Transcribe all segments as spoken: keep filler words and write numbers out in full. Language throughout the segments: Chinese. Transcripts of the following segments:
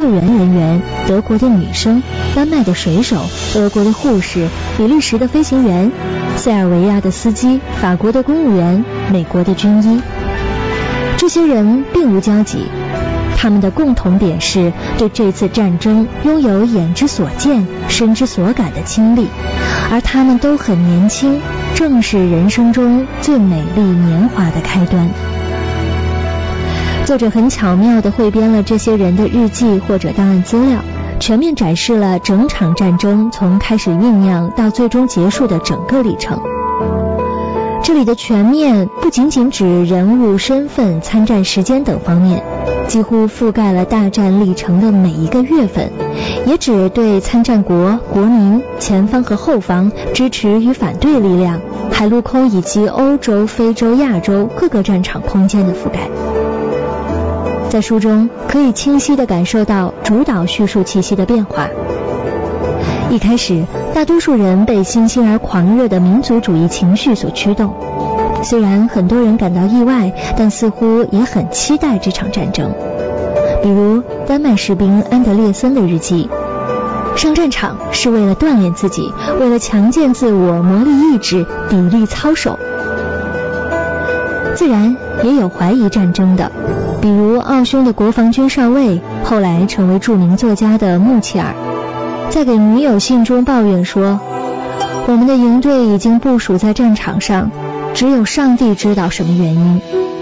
救援人员、德国的女生、丹麦的水手、俄国的护士、比利时的飞行员、塞尔维亚的司机、法国的公务员、美国的军医。这些人并无交集，他们的共同点是对这次战争拥有眼之所见、身之所感的经历，而他们都很年轻，正是人生中最美丽年华的开端。作者很巧妙地汇编了这些人的日记或者档案资料，全面展示了整场战争从开始酝酿到最终结束的整个历程。这里的全面不仅仅指人物、身份、参战时间等方面，几乎覆盖了大战历程的每一个月份，也指对参战国、国民、前方和后方、支持与反对力量、海陆空以及欧洲、非洲、亚洲各个战场空间的覆盖。在书中可以清晰地感受到主导叙述气息的变化。一开始，大多数人被新兴而狂热的民族主义情绪所驱动，虽然很多人感到意外，但似乎也很期待这场战争。比如丹麦士兵安德烈森的日记，上战场是为了锻炼自己，为了强健自我，磨砺意志，砥砺操守。自然也有怀疑战争的，比如奥匈的国防军少尉，后来成为著名作家的穆切尔，在给女友信中抱怨说，我们的营队已经部署在战场上，只有上帝知道什么原因。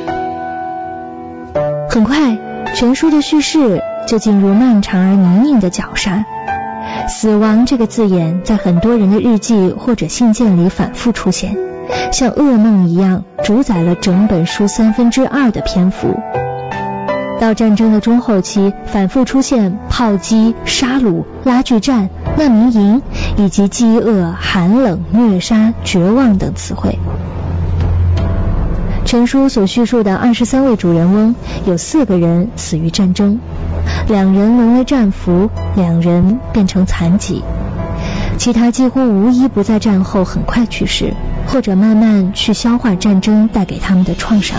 很快，全书的叙事就进入漫长而泥泞的绞杀。死亡这个字眼在很多人的日记或者信件里反复出现，像噩梦一样主宰了整本书三分之二的篇幅。到战争的中后期，反复出现炮击、杀戮、拉锯战、难民营以及饥饿、寒冷、虐杀、绝望等词汇。全书所叙述的二十三位主人翁，有四个人死于战争，两人沦为战俘，两人变成残疾，其他几乎无一不在战后很快去世，或者慢慢去消化战争带给他们的创伤。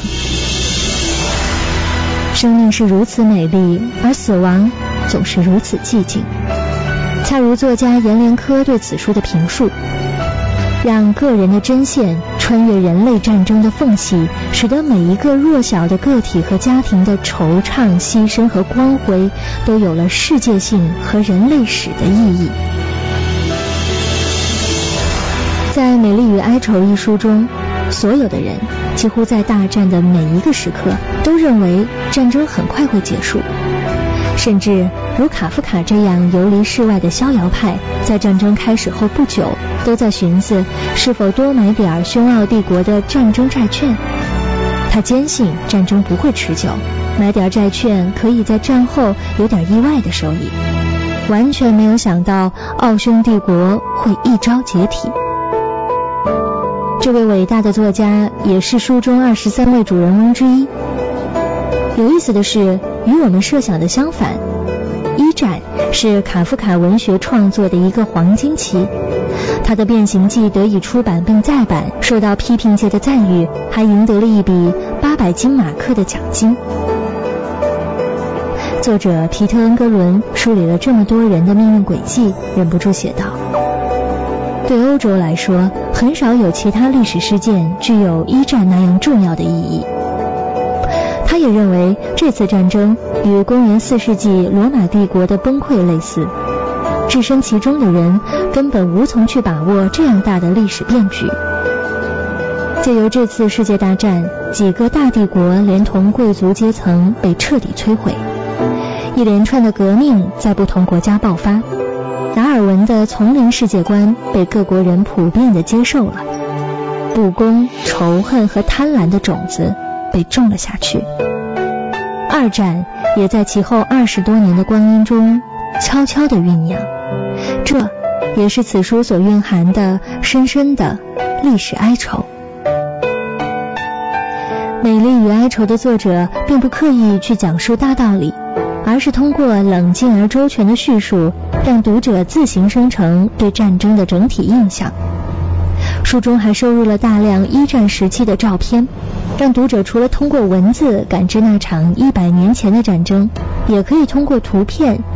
生命是如此美丽，而死亡总是如此寂静。恰如作家阎连科对此书的评述，让个人的针线穿越人类战争的缝隙，使得每一个弱小的个体和家庭的惆怅、牺牲和光辉都有了世界性和人类史的意义。在《美丽与哀愁》一书中，所有的人几乎在大战的每一个时刻都认为战争很快会结束，甚至如卡夫卡这样游离世外的逍遥派，在战争开始后不久都在寻思是否多买点匈奥帝国的战争债券。他坚信战争不会持久，买点债券可以在战后有点意外的收益，完全没有想到奥匈帝国会一朝解体。这位伟大的作家也是书中二十三位主人翁之一。有意思的是，与我们设想的相反，一战是卡夫卡文学创作的一个黄金期，他的《变形记》得以出版并再版，受到批评界的赞誉，还赢得了一笔八百金马克的奖金。作者皮特·恩格伦梳理了这么多人的命运轨迹，忍不住写道，对欧洲来说，很少有其他历史事件具有一战那样重要的意义。他也认为这次战争与公元四世纪罗马帝国的崩溃类似，置身其中的人根本无从去把握这样大的历史变局。借由这次世界大战，几个大帝国连同贵族阶层被彻底摧毁，一连串的革命在不同国家爆发，达尔文的丛林世界观被各国人普遍地接受了，不公、仇恨和贪婪的种子被种了下去。二战也在其后二十多年的光阴中悄悄地酝酿，这也是此书所蕴含的深深的历史哀愁。《美丽与哀愁》的作者并不刻意去讲述大道理，而是通过冷静而周全的叙述，让读者自行生成对战争的整体印象。书中还收录了大量一战时期的照片，让读者除了通过文字感知那场一百年前的战争，也可以通过图片